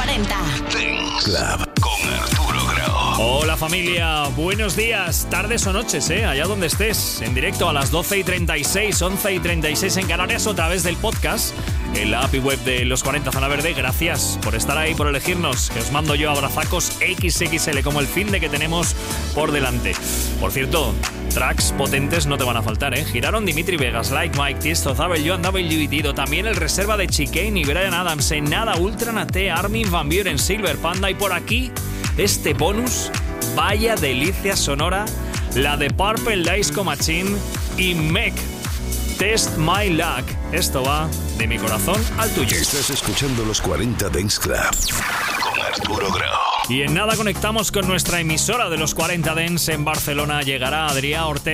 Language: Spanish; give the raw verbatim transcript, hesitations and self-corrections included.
cuarenta. Dance Club con Arturo Grau. Hola familia, buenos días, tardes o noches, ¿eh? Allá donde estés, en directo a las doce y treinta y seis, once y treinta y seis en Canarias o a través del podcast en la app y web de Los cuarenta Zona Verde. Gracias por estar ahí, por elegirnos, que os mando yo abrazacos equis equis ele como el fin de que tenemos por delante. Por cierto, tracks potentes no te van a faltar, ¿eh? Giraron Dimitri Vegas, Like Mike, Tiesto, W and W y Dido, también el reserva de Chicane y Bryan Adams, en Nada, Ultra Nate, Armin van Buuren, Silver Panda y por aquí este bonus, vaya delicia sonora, la de Purple Disco Machine y Meg, Test My Luck. Esto va de mi corazón al tuyo. Estás escuchando Los cuarenta Dance Club con Arturo Grau. Y en nada conectamos con nuestra emisora de Los cuarenta Dance en Barcelona. Llegará Adrià Ortega